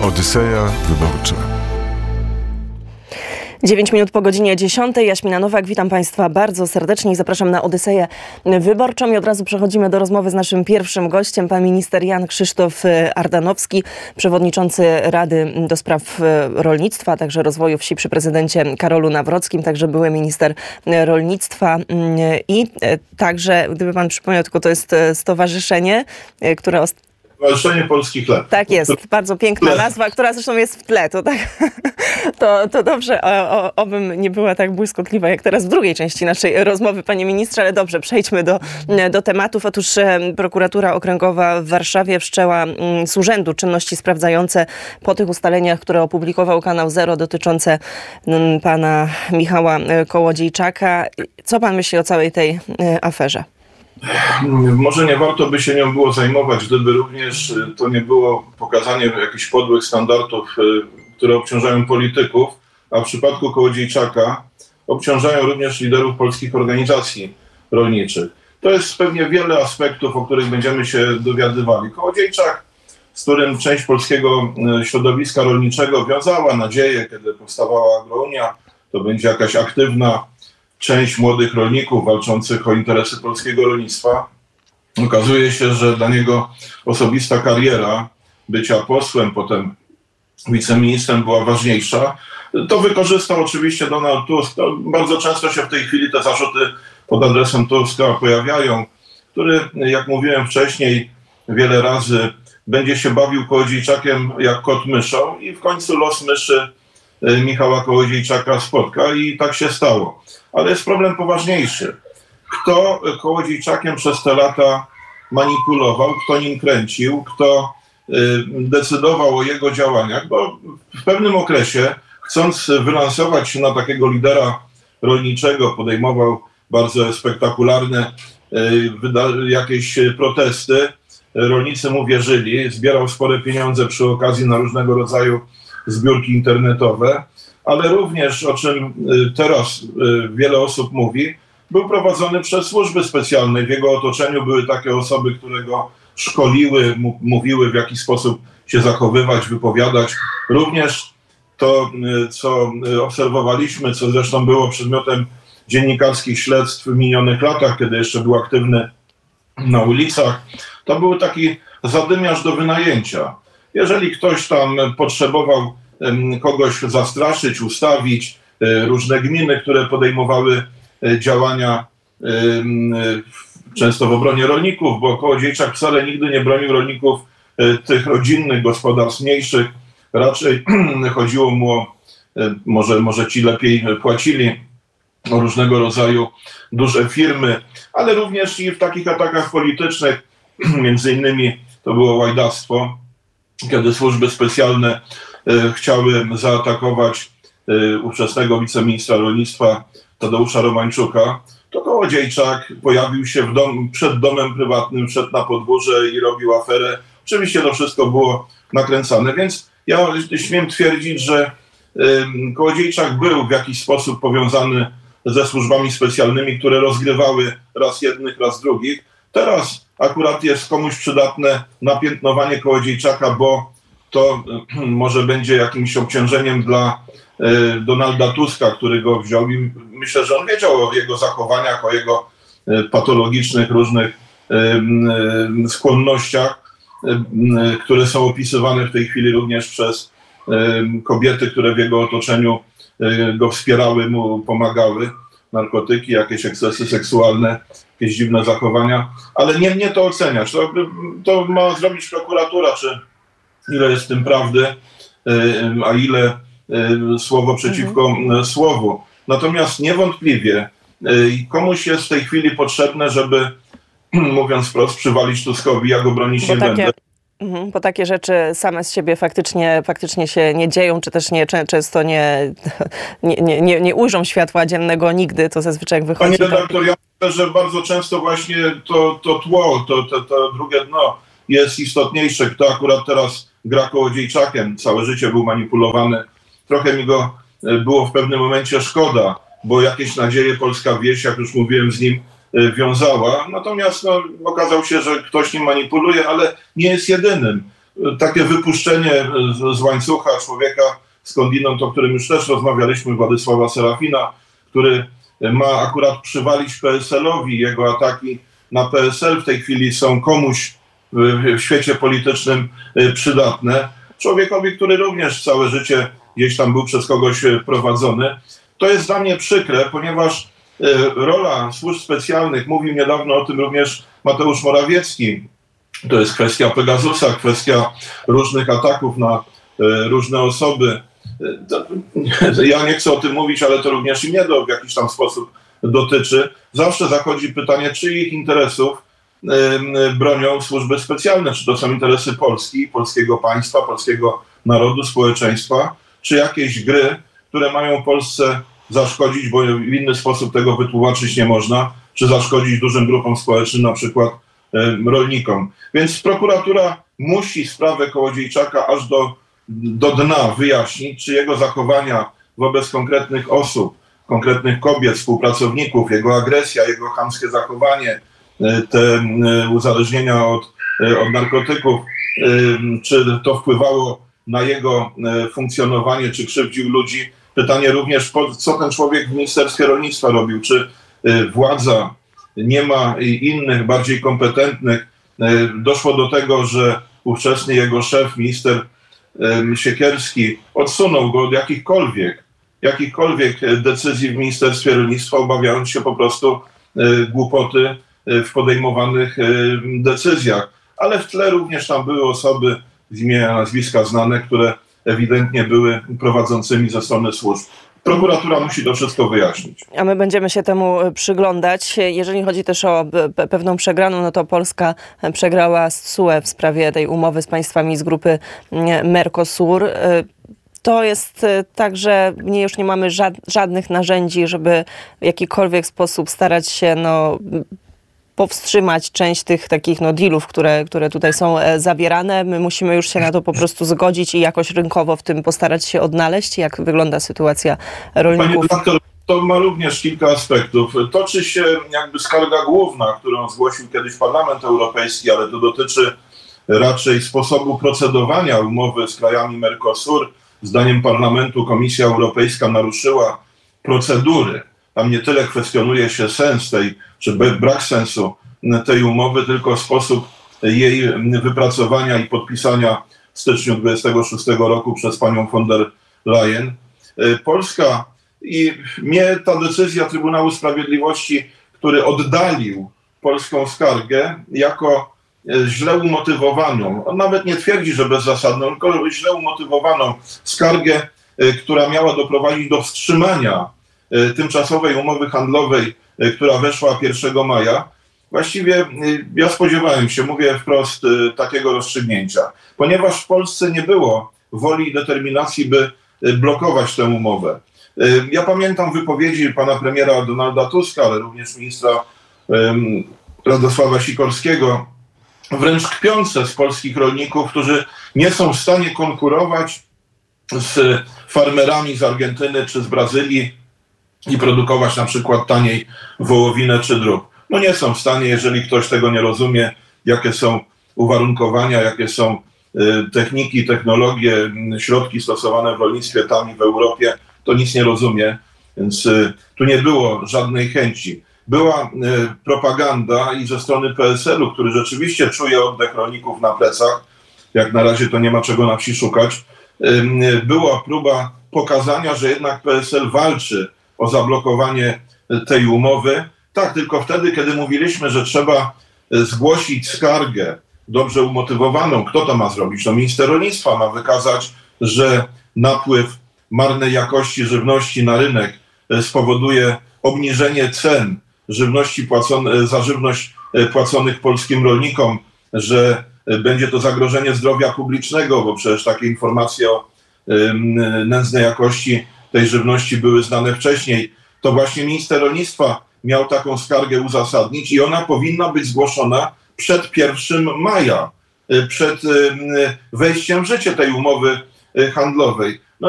Odyseja Wyborcza. 9 minut po godzinie 10. Jaśmina Nowak, witam Państwa bardzo serdecznie i zapraszam na Odyseję Wyborczą. I od razu przechodzimy do rozmowy z naszym pierwszym gościem, pan minister Jan Krzysztof Ardanowski, przewodniczący Rady do Spraw Rolnictwa, a także Rozwoju Wsi przy prezydencie Karolu Nawrockim, także były minister rolnictwa i także, gdyby pan przypomniał, tylko to jest stowarzyszenie, które... Stowarzyszenie Polski Chleb. Tak jest, bardzo piękna nazwa, która zresztą jest w tle. To dobrze, obym nie była tak błyskotliwa jak teraz w drugiej części naszej rozmowy, panie ministrze, ale dobrze, przejdźmy do tematów. Otóż prokuratura okręgowa w Warszawie wszczęła z urzędu czynności sprawdzające po tych ustaleniach, które opublikował Kanał Zero dotyczące pana Michała Kołodziejczaka. Co pan myśli o całej tej aferze? Może nie warto by się nią było zajmować, gdyby również to nie było pokazanie jakichś podłych standardów, które obciążają polityków, a w przypadku Kołodziejczaka obciążają również liderów polskich organizacji rolniczych. To jest pewnie wiele aspektów, o których będziemy się dowiadywali. Kołodziejczak, z którym część polskiego środowiska rolniczego wiązała nadzieję, kiedy powstawała Agrounia, to będzie jakaś aktywna część młodych rolników walczących o interesy polskiego rolnictwa. Okazuje się, że dla niego osobista kariera bycia posłem, potem wiceministrem była ważniejsza. To wykorzystał oczywiście Donald Tusk. To bardzo często się w tej chwili te zarzuty pod adresem Tuska pojawiają, który, jak mówiłem wcześniej, wiele razy będzie się bawił Kołodziejczakiem jak kot myszą i w końcu los myszy Michała Kołodziejczaka spotka i tak się stało. Ale jest problem poważniejszy. Kto Kołodziejczakiem przez te lata manipulował, kto nim kręcił, kto decydował o jego działaniach, bo w pewnym okresie, chcąc wylansować się na takiego lidera rolniczego, podejmował bardzo spektakularne jakieś protesty. Rolnicy mu wierzyli, zbierał spore pieniądze przy okazji na różnego rodzaju zbiórki internetowe, ale również, o czym teraz wiele osób mówi, był prowadzony przez służby specjalne. W jego otoczeniu były takie osoby, które go szkoliły, mówiły, w jaki sposób się zachowywać, wypowiadać. Również to, co obserwowaliśmy, co zresztą było przedmiotem dziennikarskich śledztw w minionych latach, kiedy jeszcze był aktywny na ulicach, to był taki zadymiarz do wynajęcia. Jeżeli ktoś tam potrzebował kogoś zastraszyć, ustawić, różne gminy, które podejmowały działania często w obronie rolników, bo Kołodziejczak wcale nigdy nie bronił rolników tych rodzinnych gospodarstw mniejszych. Raczej chodziło mu o, może ci lepiej płacili, o różnego rodzaju duże firmy, ale również i w takich atakach politycznych, między innymi to było łajdactwo, kiedy służby specjalne chciały zaatakować ówczesnego wiceministra rolnictwa Tadeusza Romańczuka, to Kołodziejczak pojawił się przed domem prywatnym, wszedł na podwórze i robił aferę. Oczywiście to wszystko było nakręcane, więc ja śmiem twierdzić, że Kołodziejczak był w jakiś sposób powiązany ze służbami specjalnymi, które rozgrywały raz jednych, raz drugich. Teraz akurat jest komuś przydatne napiętnowanie Kołodziejczaka, bo to może będzie jakimś obciążeniem dla Donalda Tuska, który go wziął i myślę, że on wiedział o jego zachowaniach, o jego patologicznych różnych skłonnościach, które są opisywane w tej chwili również przez kobiety, które w jego otoczeniu go wspierały, mu pomagały. Narkotyki, jakieś ekscesy seksualne, jakieś dziwne zachowania, ale nie mnie to oceniać. To ma zrobić prokuratura, czy ile jest w tym prawdy, a ile słowo przeciwko słowu. Natomiast niewątpliwie komuś jest w tej chwili potrzebne, żeby, mówiąc wprost, przywalić Tuskowi, ja go bronić nie będę. Bo takie rzeczy same z siebie faktycznie się nie dzieją, czy też często nie ujrzą światła dziennego nigdy, to zazwyczaj jak wychodzi. Panie redaktor, ja myślę, że bardzo często właśnie to tło, to drugie dno jest istotniejsze. Kto akurat teraz gra Kołodziejczakiem, całe życie był manipulowany. Trochę mi go było w pewnym momencie szkoda, bo jakieś nadzieje polska wieś, jak już mówiłem, z nim wiązała. Natomiast okazał się, że ktoś nim manipuluje, ale nie jest jedynym. takie wypuszczenie z łańcucha człowieka skądinąd, o którym już też rozmawialiśmy, Władysława Serafina, który ma akurat przywalić PSL-owi. Jego ataki na PSL w tej chwili są komuś w świecie politycznym przydatne. Człowiekowi, który również całe życie gdzieś tam był przez kogoś prowadzony. To jest dla mnie przykre, ponieważ rola służb specjalnych, mówił niedawno o tym również Mateusz Morawiecki, to jest kwestia Pegasusa, kwestia różnych ataków na różne osoby. Ja nie chcę o tym mówić, ale to również i mnie w jakiś tam sposób dotyczy. Zawsze zachodzi pytanie, czyich interesów bronią służby specjalne. Czy to są interesy Polski, polskiego państwa, polskiego narodu, społeczeństwa, czy jakieś gry, które mają Polsce zaszkodzić, bo w inny sposób tego wytłumaczyć nie można, czy zaszkodzić dużym grupom społecznym, na przykład rolnikom. Więc prokuratura musi sprawę Kołodziejczaka aż do dna wyjaśnić, czy jego zachowania wobec konkretnych osób, konkretnych kobiet, współpracowników, jego agresja, jego chamskie zachowanie, te uzależnienia od narkotyków, czy to wpływało na jego funkcjonowanie, czy krzywdził ludzi. Pytanie również, co ten człowiek w Ministerstwie Rolnictwa robił, czy władza nie ma innych, bardziej kompetentnych. Doszło do tego, że ówczesny jego szef, minister Siekierski, odsunął go od jakichkolwiek decyzji w Ministerstwie Rolnictwa, obawiając się po prostu głupoty w podejmowanych decyzjach. Ale w tle również tam były osoby z imienia, nazwiska znane, które ewidentnie były prowadzącymi ze strony służb. Prokuratura musi to wszystko wyjaśnić. A my będziemy się temu przyglądać. Jeżeli chodzi też o pewną przegraną, no to Polska przegrała z TSUE w sprawie tej umowy z państwami z grupy Mercosur. To jest tak, że już nie mamy żadnych narzędzi, żeby w jakikolwiek sposób starać się powstrzymać część tych takich dealów, które tutaj są zawierane. My musimy już się na to po prostu zgodzić i jakoś rynkowo w tym postarać się odnaleźć. Jak wygląda sytuacja rolników? Panie redaktor, to ma również kilka aspektów. Toczy się jakby skarga główna, którą zgłosił kiedyś Parlament Europejski, ale to dotyczy raczej sposobu procedowania umowy z krajami Mercosur. Zdaniem Parlamentu Komisja Europejska naruszyła procedury. Tam nie tyle kwestionuje się sens czy brak sensu tej umowy, tylko sposób jej wypracowania i podpisania w styczniu 26 roku przez panią von der Leyen. Polska i mnie ta decyzja Trybunału Sprawiedliwości, który oddalił polską skargę jako źle umotywowaną, on nawet nie twierdzi, że bezzasadną, tylko źle umotywowaną skargę, która miała doprowadzić do wstrzymania tymczasowej umowy handlowej, która weszła 1 maja. Właściwie ja spodziewałem się, mówię wprost, takiego rozstrzygnięcia, ponieważ w Polsce nie było woli i determinacji, by blokować tę umowę. Ja pamiętam wypowiedzi pana premiera Donalda Tuska, ale również ministra Radosława Sikorskiego, wręcz kpiące z polskich rolników, którzy nie są w stanie konkurować z farmerami z Argentyny czy z Brazylii i produkować na przykład taniej wołowinę czy drób. Nie są w stanie, jeżeli ktoś tego nie rozumie, jakie są uwarunkowania, jakie są techniki, technologie, środki stosowane w rolnictwie tam i w Europie, to nic nie rozumie, więc tu nie było żadnej chęci. Była propaganda i ze strony PSL-u, który rzeczywiście czuje oddech rolników na plecach, jak na razie to nie ma czego na wsi szukać, była próba pokazania, że jednak PSL walczy o zablokowanie tej umowy. Tak, tylko wtedy, kiedy mówiliśmy, że trzeba zgłosić skargę dobrze umotywowaną, kto to ma zrobić? Minister rolnictwa ma wykazać, że napływ marnej jakości żywności na rynek spowoduje obniżenie cen żywności za żywność płaconych polskim rolnikom, że będzie to zagrożenie zdrowia publicznego, bo przecież takie informacje o nędznej jakości tej żywności były znane wcześniej. To właśnie minister rolnictwa miał taką skargę uzasadnić i ona powinna być zgłoszona przed 1 maja, przed wejściem w życie tej umowy handlowej.